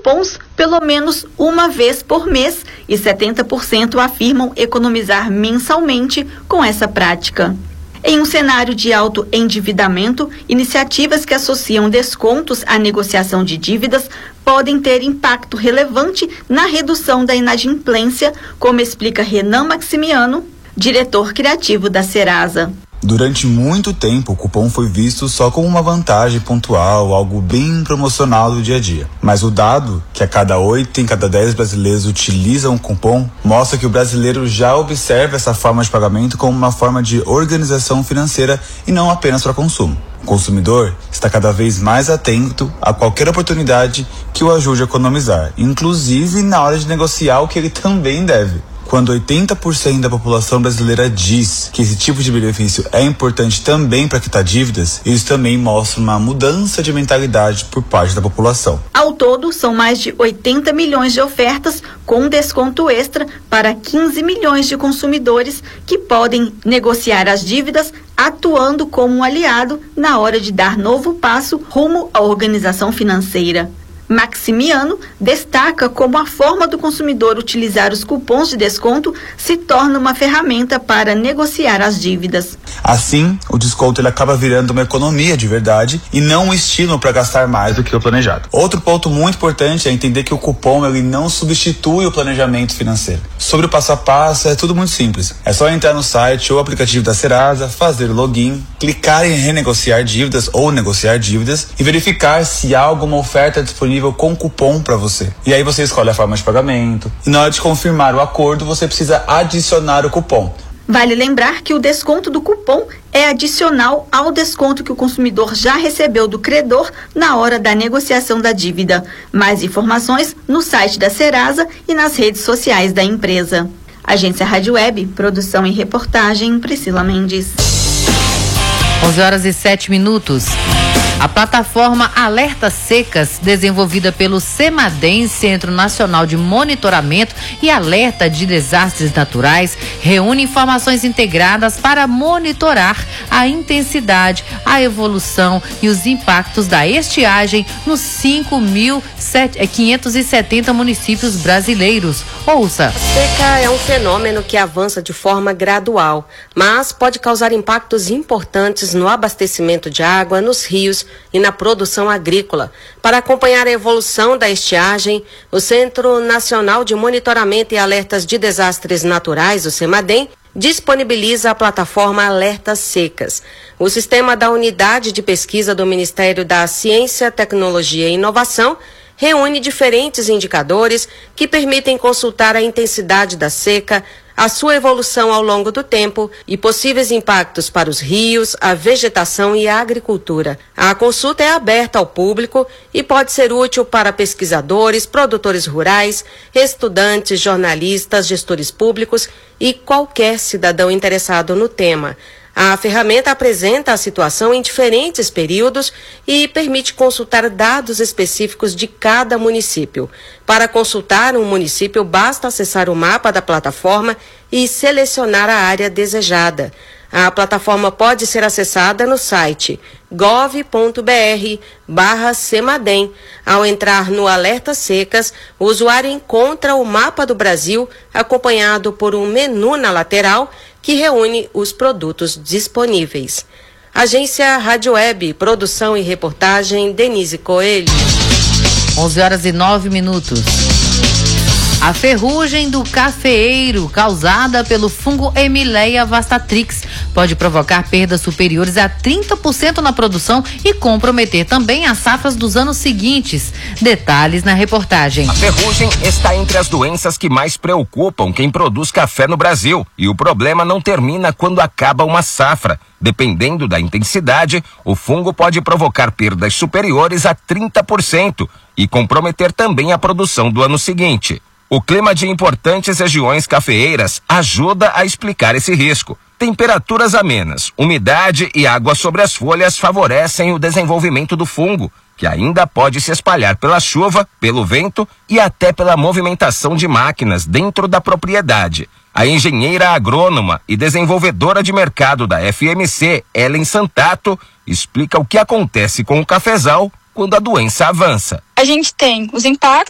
cupons pelo menos uma vez por mês e 70% afirmam economizar mensalmente com essa prática. Em um cenário de alto endividamento, iniciativas que associam descontos à negociação de dívidas podem ter impacto relevante na redução da inadimplência, como explica Renan Maximiano, diretor criativo da Serasa. Durante muito tempo, o cupom foi visto só como uma vantagem pontual, algo bem promocional do dia a dia. Mas o dado, que a cada 8 em cada 10 brasileiros utilizam o cupom, mostra que o brasileiro já observa essa forma de pagamento como uma forma de organização financeira e não apenas para consumo. O consumidor está cada vez mais atento a qualquer oportunidade que o ajude a economizar, inclusive na hora de negociar o que ele também deve. Quando 80% da população brasileira diz que esse tipo de benefício é importante também para quitar dívidas, isso também mostra uma mudança de mentalidade por parte da população. Ao todo, são mais de 80 milhões de ofertas com desconto extra para 15 milhões de consumidores que podem negociar as dívidas atuando como um aliado na hora de dar novo passo rumo à organização financeira. Maximiano destaca como a forma do consumidor utilizar os cupons de desconto se torna uma ferramenta para negociar as dívidas. Assim, o desconto ele acaba virando uma economia de verdade e não um estímulo para gastar mais do que o planejado. Outro ponto muito importante é entender que o cupom ele não substitui o planejamento financeiro. Sobre o passo a passo é tudo muito simples. É só entrar no site ou aplicativo da Serasa, fazer o login, clicar em renegociar dívidas ou negociar dívidas e verificar se há alguma oferta disponível com cupom para você. E aí você escolhe a forma de pagamento. E na hora de confirmar o acordo, você precisa adicionar o cupom. Vale lembrar que o desconto do cupom é adicional ao desconto que o consumidor já recebeu do credor na hora da negociação da dívida. Mais informações no site da Serasa e nas redes sociais da empresa. Agência Rádio Web, produção e reportagem, Priscila Mendes. 11h07. A plataforma Alertas Secas, desenvolvida pelo CEMADEM, Centro Nacional de Monitoramento e Alerta de Desastres Naturais, reúne informações integradas para monitorar a intensidade, a evolução e os impactos da estiagem nos 5.570 municípios brasileiros. Ouça. A seca é um fenômeno que avança de forma gradual, mas pode causar impactos importantes no abastecimento de água, nos rios e na produção agrícola. Para acompanhar a evolução da estiagem, o Centro Nacional de Monitoramento e Alertas de Desastres Naturais, o CEMADEM, disponibiliza a plataforma Alertas Secas. O sistema da Unidade de Pesquisa do Ministério da Ciência, Tecnologia e Inovação reúne diferentes indicadores que permitem consultar a intensidade da seca, a sua evolução ao longo do tempo e possíveis impactos para os rios, a vegetação e a agricultura. A consulta é aberta ao público e pode ser útil para pesquisadores, produtores rurais, estudantes, jornalistas, gestores públicos e qualquer cidadão interessado no tema. A ferramenta apresenta a situação em diferentes períodos e permite consultar dados específicos de cada município. Para consultar um município, basta acessar o mapa da plataforma e selecionar a área desejada. A plataforma pode ser acessada no site gov.br/CEMADEM. Ao entrar no Alertas Secas, o usuário encontra o mapa do Brasil, acompanhado por um menu na lateral que reúne os produtos disponíveis. Agência Rádio Web, produção e reportagem, Denise Coelho. 11h09. A ferrugem do cafeeiro, causada pelo fungo Emileia vastatrix, pode provocar perdas superiores a 30% na produção e comprometer também as safras dos anos seguintes. Detalhes na reportagem. A ferrugem está entre as doenças que mais preocupam quem produz café no Brasil. E o problema não termina quando acaba uma safra. Dependendo da intensidade, o fungo pode provocar perdas superiores a 30% e comprometer também a produção do ano seguinte. O clima de importantes regiões cafeeiras ajuda a explicar esse risco. Temperaturas amenas, umidade e água sobre as folhas favorecem o desenvolvimento do fungo, que ainda pode se espalhar pela chuva, pelo vento e até pela movimentação de máquinas dentro da propriedade. A engenheira agrônoma e desenvolvedora de mercado da FMC, Ellen Santato, explica o que acontece com o cafezal quando a doença avança. A gente tem os impactos